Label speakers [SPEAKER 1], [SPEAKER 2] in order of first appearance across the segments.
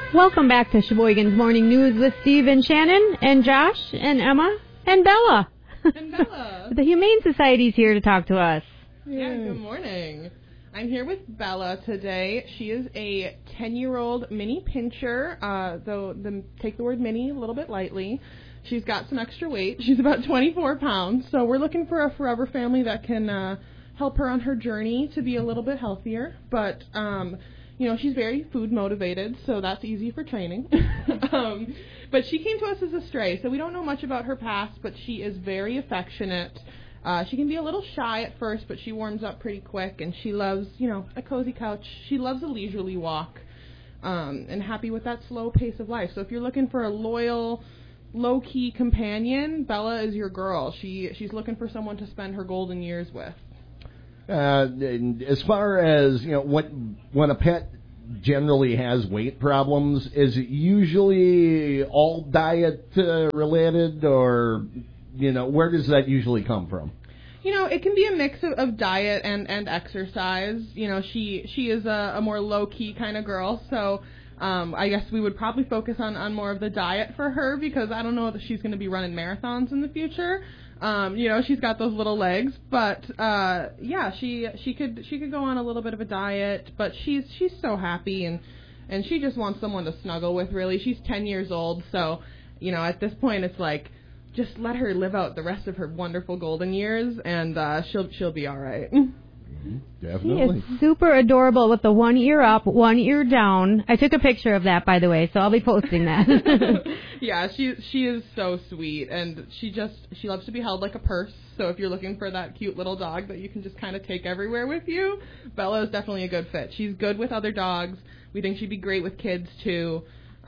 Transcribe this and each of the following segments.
[SPEAKER 1] Welcome back to Sheboygan's Morning News with Steve and Shannon and Josh and Emma and Bella.
[SPEAKER 2] And Bella.
[SPEAKER 1] The Humane Society's here to talk to us.
[SPEAKER 2] Yeah, good morning. I'm here with Bella today. She is a 10-year-old mini pinscher, though take the word mini a little bit lightly. She's got some extra weight. She's about 24 pounds, so we're looking for a forever family that can help her on her journey to be a little bit healthier. But, she's very food motivated, so that's easy for training. But she came to us as a stray, so we don't know much about her past, but she is very affectionate. She can be a little shy at first, but she warms up pretty quick, and she loves, a cozy couch. She loves a leisurely walk, and happy with that slow pace of life. So if you're looking for a loyal, low-key companion, Bella is your girl. She's looking for someone to spend her golden years with.
[SPEAKER 3] As far as, when a pet generally has weight problems, is it usually all diet related, or, where does that usually come from?
[SPEAKER 2] It can be a mix of diet and exercise. She is a more low-key kind of girl, so I guess we would probably focus on more of the diet for her, because I don't know that she's going to be running marathons in the future. She's got those little legs, but she could go on a little bit of a diet, but she's so happy, and she just wants someone to snuggle with, really. She's 10 years old, so at this point it's like, just let her live out the rest of her wonderful golden years, and she'll be all right.
[SPEAKER 3] Definitely.
[SPEAKER 1] She is super adorable with the one ear up, one ear down. I took a picture of that, by the way, so I'll be posting that.
[SPEAKER 2] Yeah, she is so sweet, and she loves to be held like a purse. So if you're looking for that cute little dog that you can just kind of take everywhere with you, Bella is definitely a good fit. She's good with other dogs. We think she'd be great with kids too.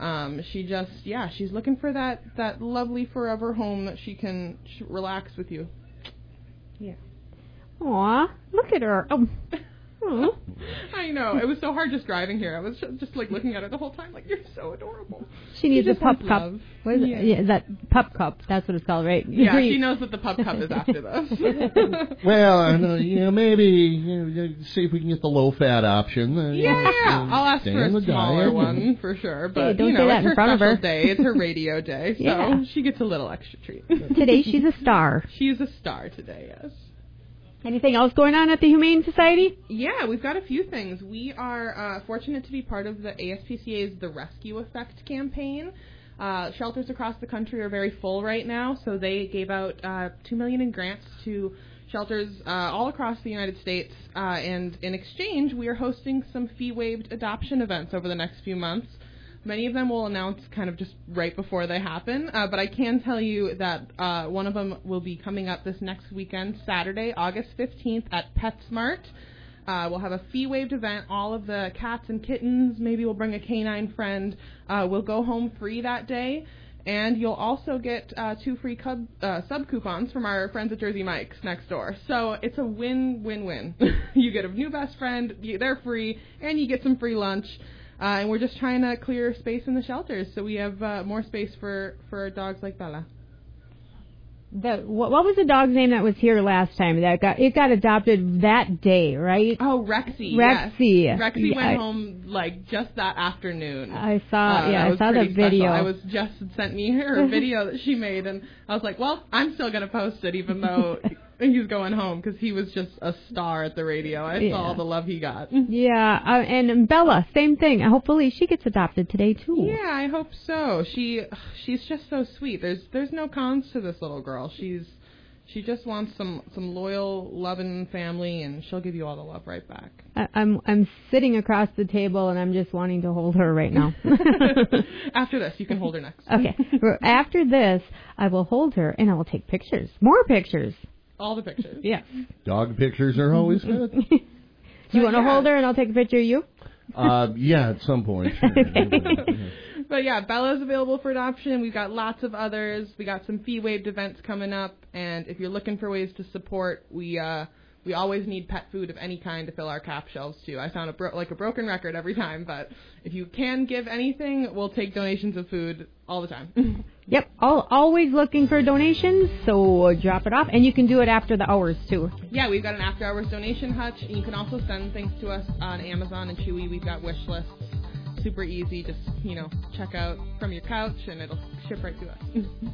[SPEAKER 2] She's looking for that lovely forever home that she can relax with you. Yeah.
[SPEAKER 1] Aw, look at her. Oh.
[SPEAKER 2] I know. It was so hard just driving here. I was just like looking at her the whole time, like, you're so adorable.
[SPEAKER 1] She needs a pup cup.
[SPEAKER 2] Love.
[SPEAKER 1] What is it? Yeah, that pup cup. That's what it's called, right?
[SPEAKER 2] Yeah, she knows what the pup cup is after this.
[SPEAKER 3] Well, maybe see if we can get the low-fat option.
[SPEAKER 2] I'll ask for a smaller one for sure. But,
[SPEAKER 1] don't say that
[SPEAKER 2] it's
[SPEAKER 1] in front
[SPEAKER 2] her
[SPEAKER 1] of her.
[SPEAKER 2] special day. It's her radio day, so she gets a little extra treat.
[SPEAKER 1] Today she's a star.
[SPEAKER 2] She's a star today, yes.
[SPEAKER 1] Anything else going on at the Humane Society?
[SPEAKER 2] Yeah, we've got a few things. We are fortunate to be part of the ASPCA's The Rescue Effect campaign. Shelters across the country are very full right now, so they gave out $2 million in grants to shelters all across the United States, and in exchange, we are hosting some fee-waived adoption events over the next few months. Many of them will announce kind of just right before they happen, but I can tell you that one of them will be coming up this next weekend, Saturday, August 15th at PetSmart. We'll have a fee-waived event. All of the cats and kittens, maybe we'll bring a canine friend, will go home free that day. And you'll also get 2 free sub coupons from our friends at Jersey Mike's next door. So it's a win-win-win. You get a new best friend, they're free, and you get some free lunch. And we're just trying to clear space in the shelters so we have more space for dogs like Bella.
[SPEAKER 1] What was the dog's name that was here last time? It got adopted that day, right?
[SPEAKER 2] Oh, Rexy.
[SPEAKER 1] Rexy.
[SPEAKER 2] Yes. Rexy went home like just that afternoon.
[SPEAKER 1] I saw the video.
[SPEAKER 2] Jess had sent me her video that she made, and I was like, well, I'm still gonna post it even though he's going home, because he was just a star at the radio. I saw all the love he got.
[SPEAKER 1] Yeah, and Bella, same thing. Hopefully she gets adopted today too.
[SPEAKER 2] Yeah, I hope so. She's just so sweet. There's no cons to this little girl. She just wants some loyal, loving family, and she'll give you all the love right back.
[SPEAKER 1] I'm sitting across the table, and I'm just wanting to hold her right now.
[SPEAKER 2] After this, you can hold her next.
[SPEAKER 1] Okay. After this, I will hold her, and I will take pictures. More pictures.
[SPEAKER 2] All the pictures.
[SPEAKER 1] Yeah.
[SPEAKER 3] Dog pictures are always good.
[SPEAKER 1] You want to hold her, and I'll take a picture of you?
[SPEAKER 3] Yeah, at some point. Sure.
[SPEAKER 2] But yeah, Bella's available for adoption. We've got lots of others. We got some fee-waived events coming up, and if you're looking for ways to support, we always need pet food of any kind to fill our cap shelves too. I sound like a broken record every time, but if you can give anything, we'll take donations of food all the time.
[SPEAKER 1] Yep, always looking for donations, so drop it off, and you can do it after the hours too.
[SPEAKER 2] Yeah, we've got an after-hours donation hutch, and you can also send things to us on Amazon and Chewy. We've got wish lists. super easy. Just, check out from your couch and it'll ship right to us.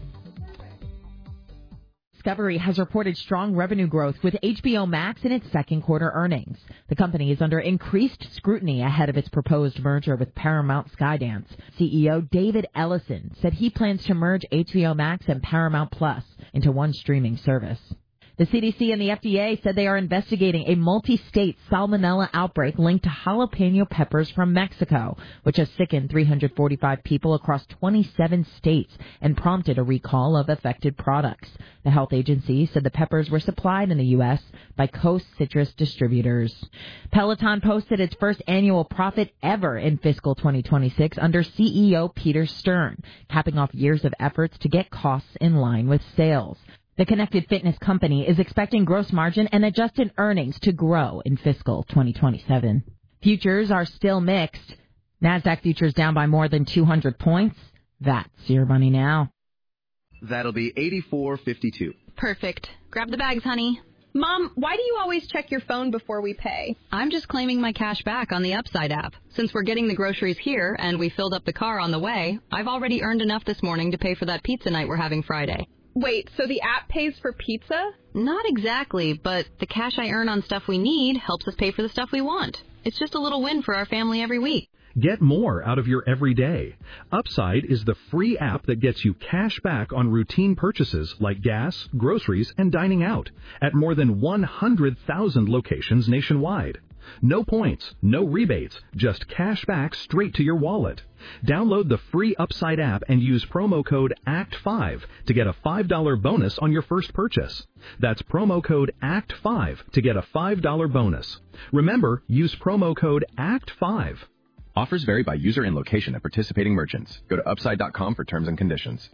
[SPEAKER 4] Discovery has reported strong revenue growth with HBO Max in its second quarter earnings. The company is under increased scrutiny ahead of its proposed merger with Paramount Skydance. CEO David Ellison said he plans to merge HBO Max and Paramount Plus into one streaming service. The CDC and the FDA said they are investigating a multi-state salmonella outbreak linked to jalapeno peppers from Mexico, which has sickened 345 people across 27 states and prompted a recall of affected products. The health agency said the peppers were supplied in the U.S. by Coast Citrus Distributors. Peloton posted its first annual profit ever in fiscal 2026 under CEO Peter Stern, capping off years of efforts to get costs in line with sales. The connected fitness company is expecting gross margin and adjusted earnings to grow in fiscal 2027. Futures are still mixed. NASDAQ futures down by more than 200 points. That's your money now.
[SPEAKER 5] That'll be $84.52.
[SPEAKER 6] Perfect. Grab the bags, honey. Mom, why do you always check your phone before we pay?
[SPEAKER 7] I'm just claiming my cash back on the Upside app. Since we're getting the groceries here and we filled up the car on the way, I've already earned enough this morning to pay for that pizza night we're having Friday.
[SPEAKER 6] Wait, so the app pays for pizza?
[SPEAKER 7] Not exactly, but the cash I earn on stuff we need helps us pay for the stuff we want. It's just a little win for our family every week.
[SPEAKER 8] Get more out of your everyday. Upside is the free app that gets you cash back on routine purchases like gas, groceries, and dining out at more than 100,000 locations nationwide. No points, no rebates, just cash back straight to your wallet. Download the free Upside app and use promo code ACT5 to get a $5 bonus on your first purchase. That's promo code ACT5 to get a $5 bonus. Remember, use promo code ACT5.
[SPEAKER 9] Offers vary by user and location at participating merchants. Go to upside.com for terms and conditions.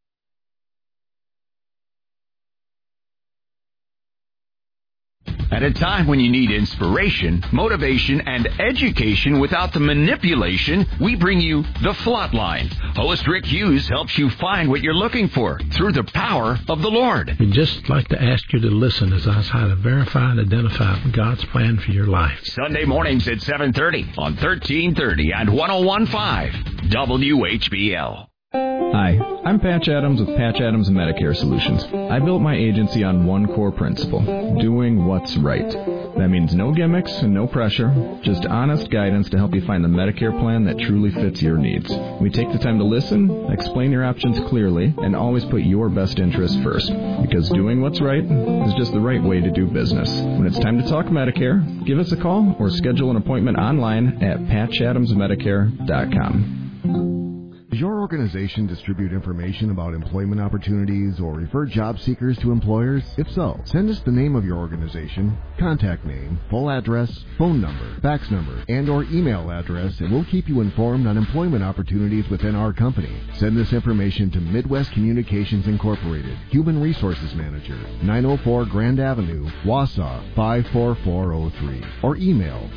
[SPEAKER 10] At a time when you need inspiration, motivation, and education without the manipulation, we bring you The Flatline. Host Rick Hughes helps you find what you're looking for through the power of the Lord.
[SPEAKER 11] We'd just like to ask you to listen as I try to verify and identify God's plan for your life.
[SPEAKER 10] Sunday mornings at 7:30 on 1330 and 101.5 WHBL.
[SPEAKER 12] Hi, I'm Patch Adams with Patch Adams Medicare Solutions. I built my agency on one core principle, doing what's right. That means no gimmicks and no pressure, just honest guidance to help you find the Medicare plan that truly fits your needs. We take the time to listen, explain your options clearly, and always put your best interest first, because doing what's right is just the right way to do business. When it's time to talk Medicare, give us a call or schedule an appointment online at patchadamsmedicare.com.
[SPEAKER 13] Does your organization distribute information about employment opportunities or refer job seekers to employers? If so, send us the name of your organization, contact name, full address, phone number, fax number, and or email address, and we'll keep you informed on employment opportunities within our company. Send this information to Midwest Communications Incorporated, Human Resources Manager, 904 Grand Avenue, Wausau 54403, or email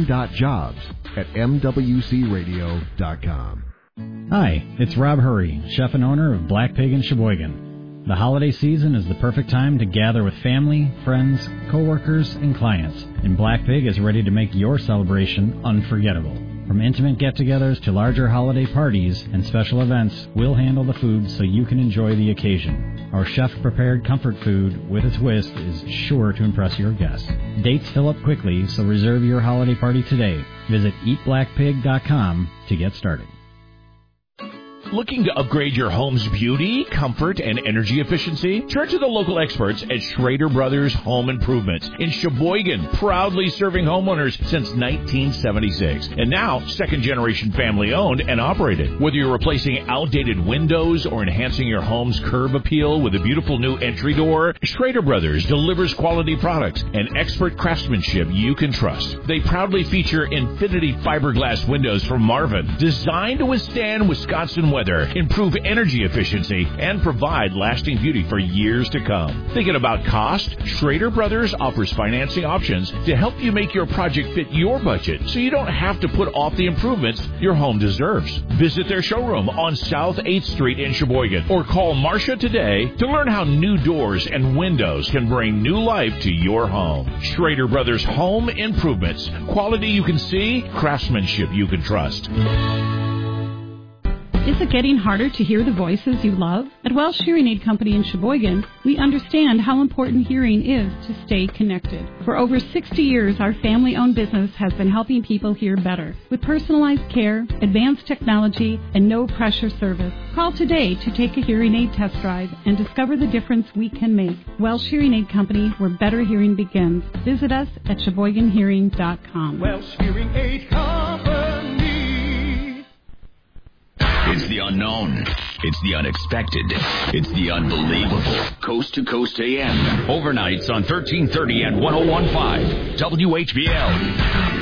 [SPEAKER 13] open.jobs@mwcradio.com.
[SPEAKER 14] Hi, it's Rob Hurry, chef and owner of Black Pig in Sheboygan. The holiday season is the perfect time to gather with family, friends, coworkers, and clients, and Black Pig is ready to make your celebration unforgettable. From intimate get-togethers to larger holiday parties and special events, we'll handle the food so you can enjoy the occasion. Our chef-prepared comfort food with a twist is sure to impress your guests. Dates fill up quickly, so reserve your holiday party today. Visit eatblackpig.com to get started.
[SPEAKER 15] Looking to upgrade your home's beauty, comfort, and energy efficiency? Turn to the local experts at Schrader Brothers Home Improvements in Sheboygan, proudly serving homeowners since 1976. And now, second-generation family-owned and operated. Whether you're replacing outdated windows or enhancing your home's curb appeal with a beautiful new entry door, Schrader Brothers delivers quality products and expert craftsmanship you can trust. They proudly feature Infinity fiberglass windows from Marvin, designed to withstand Wisconsin weather weather, improve energy efficiency, and provide lasting beauty for years to come. Thinking about cost? Schrader Brothers offers financing options to help you make your project fit your budget so you don't have to put off the improvements your home deserves. Visit their showroom on South 8th Street in Sheboygan or call Marcia today to learn how new doors and windows can bring new life to your home. Schrader Brothers Home Improvements. Quality you can see, craftsmanship you can trust.
[SPEAKER 16] Is it getting harder to hear the voices you love? At Welsh Hearing Aid Company in Sheboygan, we understand how important hearing is to stay connected. For over 60 years, our family-owned business has been helping people hear better with personalized care, advanced technology, and no-pressure service. Call today to take a hearing aid test drive and discover the difference we can make. Welsh Hearing Aid Company, where better hearing begins. Visit us at SheboyganHearing.com.
[SPEAKER 17] Welsh Hearing Aid Company.
[SPEAKER 10] It's the unknown. It's the unexpected. It's the unbelievable. Coast to Coast AM. Overnights on 1330 and 101.5 WHBL.